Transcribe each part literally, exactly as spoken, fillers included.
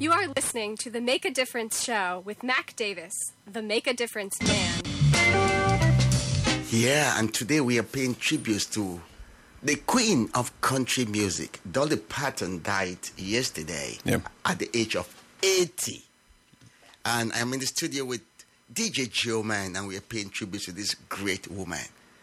You are listening to the Make a Difference show with Mac Davis, the Make a Difference man. Yeah, and today we are paying tributes to the queen of country music. Dolly Parton died yesterday yep. at the age of eighty. And I'm in the studio with D J Joe Man, and we are paying tribute to this great woman.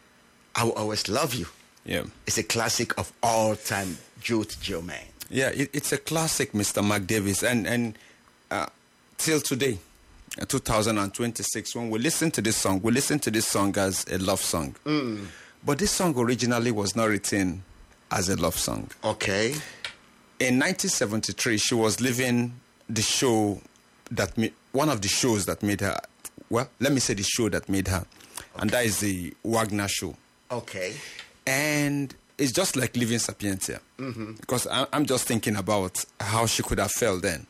I Will Always Love You. Yeah. It's a classic of all time, Joe Joe Man. Yeah, it, it's a classic, Mister Mac Davis. And, and uh, till today, uh, two thousand twenty-six, when we listen to this song, we listen to this song as a love song. Mm. But this song originally was not written as a love song. Okay. In nineteen seventy-three, she was leaving the show that made, one of the shows that made her, well, let me say the show that made her. Okay. And that is the Wagner show. Okay. And it's just like leaving Sapientia. Mm-hmm. Because I, I'm just thinking about how she could have felt then.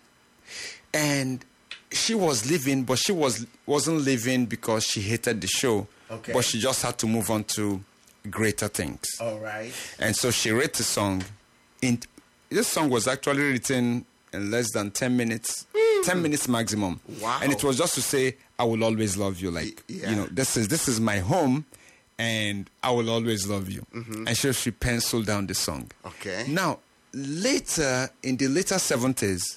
And she was leaving, but she was, wasn't leaving because she hated the show. Okay. But she just had to move on to greater things. All right. And so she wrote the song. In, this song was actually written in less than ten minutes. Mm. ten minutes maximum. Wow. And it was just to say, I will always love you. Like, yeah. you know, this is this is my home. And I will always love you. Mm-hmm. And so she penciled down the song. Okay. Now, later, in the later seventies,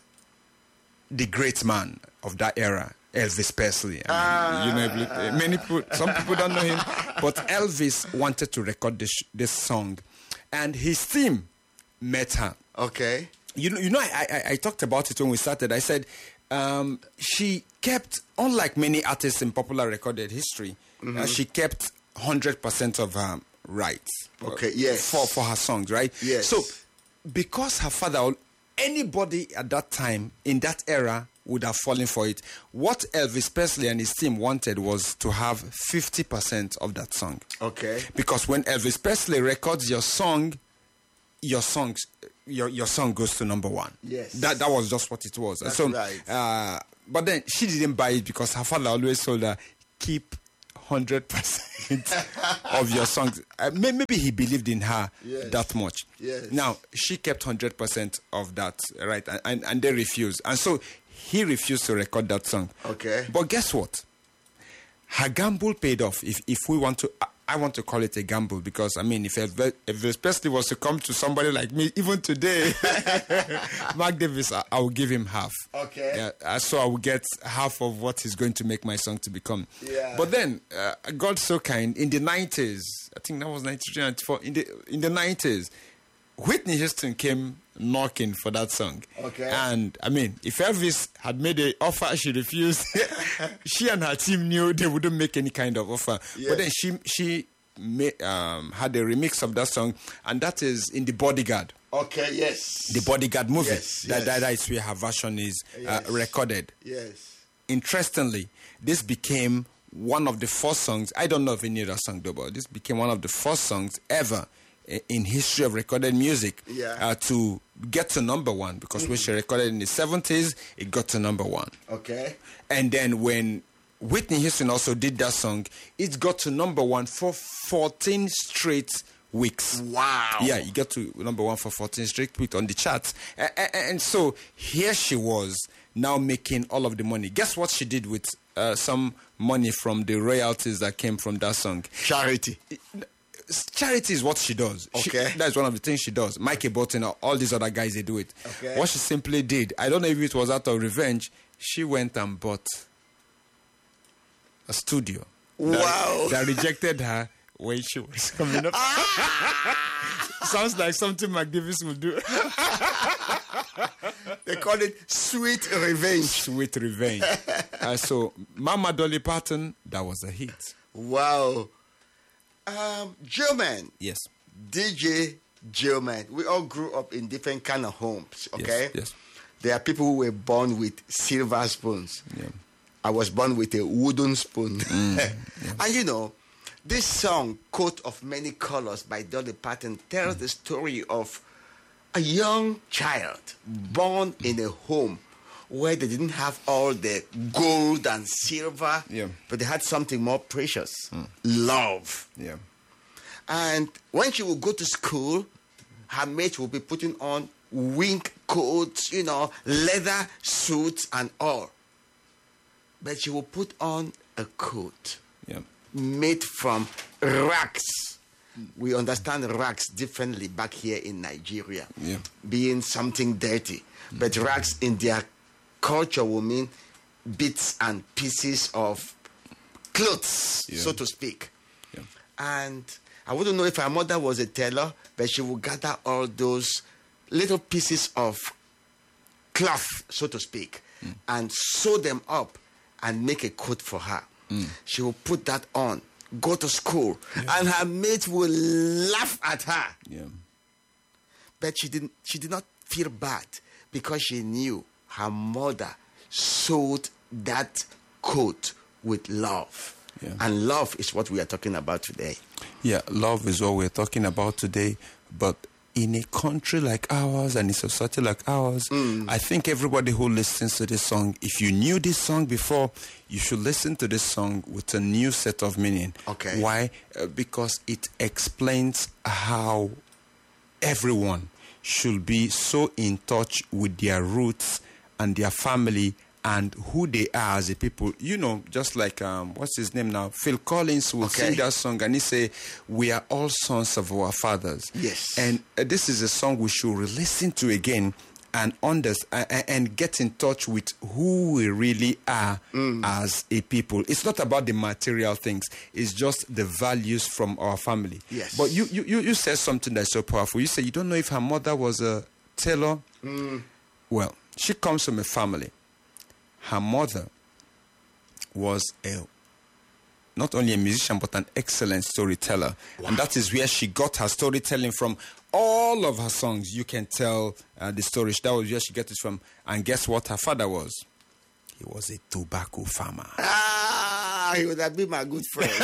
the great man of that era, Elvis Presley. I mean, Ah. you know, many people, some people don't know him, but Elvis wanted to record this, this song. And his team met her. Okay. You know, you know, I, I, I talked about it when we started. I said um, she kept, unlike many artists in popular recorded history, Mm-hmm. uh, she kept one hundred percent of her rights. Okay, yes. For, for her songs, right? Yes. So, because her father, anybody at that time, in that era, would have fallen for it. What Elvis Presley and his team wanted was to have fifty percent of that song. Okay. Because when Elvis Presley records your song, your songs, your your song goes to number one. Yes. That that was just what it was. That's so, right. Uh, but then she didn't buy it because her father always told her, keep one hundred percent of your songs. Uh, may- maybe he believed in her Yes. that much. Yes. Now, she kept one hundred percent of that, right? And, and, and they refused. And so he refused to record that song. Okay. But guess what? Her gamble paid off. If if we want to, I- I want to call it a gamble because, I mean, if Elvis, if Elvis Presley was to come to somebody like me, even today, Mark Davis, I, I will give him half. Okay. Yeah, uh, so I will get half of what he's going to make my song to become. Yeah. But then, uh, God so kind, in the nineties, I think that was ninety-three, ninety-four, in the, in the nineties, Whitney Houston came knocking for that song. Okay. And, I mean, if Elvis had made an offer, she refused. She and her team knew they wouldn't make any kind of offer. Yes. But then she she made, um, had a remix of that song, and that is in The Bodyguard. Okay, yes. The Bodyguard movie. Yes, that, yes. that, that is where her version is uh, Yes. recorded. Yes. Interestingly, this became one of the first songs. I don't know if any other song though, but this became one of the first songs ever i- in history of recorded music Yeah. uh, to get to number one. Because when she recorded in the seventies, it got to number one. Okay. And then when Whitney Houston also did that song, it got to number one for fourteen straight weeks. Wow. Yeah, you got to number one for fourteen straight weeks on the charts. A- a- And so here she was now making all of the money. Guess what she did with uh, some money from the royalties that came from that song? Charity. Charity is what she does. She- Okay. that's one of the things she does. Mikey Bolton, all these other guys, they do it. Okay. What she simply did, I don't know if it was out of revenge, she went and bought a studio. Wow. That, that rejected her when she was coming up. Sounds like something Mac Davis would do. They call it sweet revenge. Sweet revenge. uh, so, Mama Dolly Parton, that was a hit. Wow. Um, Joe Man. Yes. D J Joe Man. We all grew up in different kind of homes, okay? Yes. yes. There are people who were born with silver spoons. Yeah. I was born with a wooden spoon. Mm, yeah. And you know, this song, Coat of Many Colors by Dolly Parton, tells mm. the story of a young child born in a home where they didn't have all the gold and silver, yeah. but they had something more precious, mm. love. Yeah. And when she would go to school, her mates would be putting on wing coats, you know, leather suits and all. But she will put on a coat Yeah. made from rags. We understand rags differently back here in Nigeria, Yeah. being something dirty. But rags in their culture will mean bits and pieces of clothes, Yeah. so to speak. Yeah. And I wouldn't know if her mother was a tailor, but she would gather all those little pieces of cloth, so to speak, mm. and sew them up and make a coat for her. Mm. She will put that on, go to school, yeah. and her mates will laugh at her. Yeah. But she didn't. She did not feel bad because she knew her mother sewed that coat with love. Yeah. And love is what we are talking about today. Yeah, love is what we're talking about today. But in a country like ours and a society like ours, mm. I think everybody who listens to this song, if you knew this song before, you should listen to this song with a new set of meaning. Okay. Why? Uh, because it explains how everyone should be so in touch with their roots and their family and who they are as a people. You know, just like, um, what's his name now? Phil Collins will okay. sing that song and he say, we are all sons of our fathers. Yes. And uh, this is a song we should listen to again and understand uh, and get in touch with who we really are mm. as a people. It's not about the material things. It's just the values from our family. Yes. But you, you, you said something that's so powerful. You said you don't know if her mother was a tailor. Mm. Well, she comes from a family. Her mother was a not only a musician, but an excellent storyteller. Wow. And that is where she got her storytelling from. All of her songs, you can tell uh, the story. That was where she got it from. And guess what her father was? He was a tobacco farmer. Ah, he would have been my good friend.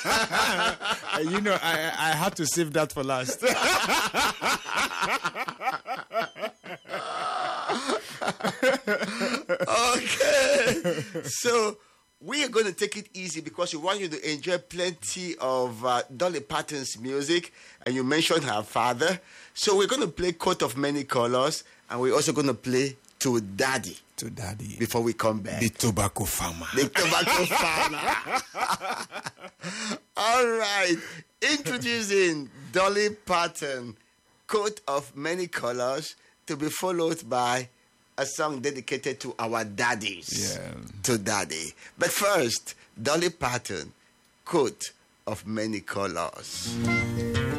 You know, I, I had to save that for last. Okay. So we are going to take it easy because we want you to enjoy plenty of uh, Dolly Parton's music, and you mentioned her father. So we're going to play Coat of Many Colors, and we're also going to play To Daddy. To Daddy. Before we come back. The tobacco farmer. The tobacco farmer. All right. Introducing Dolly Parton, Coat of Many Colors, to be followed by a song dedicated to our daddies. Yeah. To Daddy. But first, Dolly Parton, Coat of Many Colors.